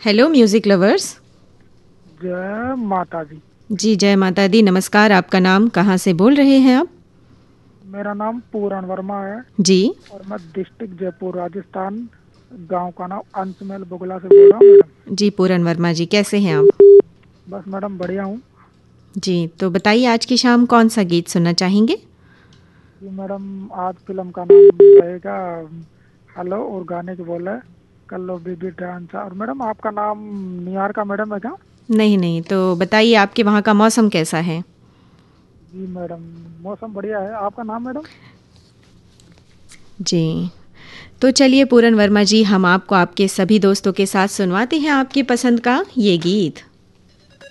Hello music lovers. जय माता दी। जी जय माता दी। नमस्कार, आपका नाम, कहाँ से बोल रहे हैं आप? मेरा नाम पूरन वर्मा है जी। और मैं डिस्ट्रिक्ट जयपुर राजस्थान, गांव का नाम अंशमेल बुगला से बोल रहा हूँ मैडम। जी पूरन वर्मा जी, कैसे हैं आप? बस मैडम बढ़िया हूँ। जी, तो बताइए आज की शाम कौन सा गीत सुनना चाहेंगे? जी मैडम, आज फिल्म का नाम रहेगा हेलो और गाने के बोल है कर लो बेबी डांस। और मैडम आपका नाम निहार का मैडम है क्या? नहीं नहीं, तो बताइए आपके वहाँ का मौसम कैसा है? जी मैडम, मौसम बढ़िया है। आपका नाम मैडम? जी, तो चलिए पूरन वर्मा जी, हम आपको आपके सभी दोस्तों के साथ सुनवाते हैं आपकी पसंद का ये गीत।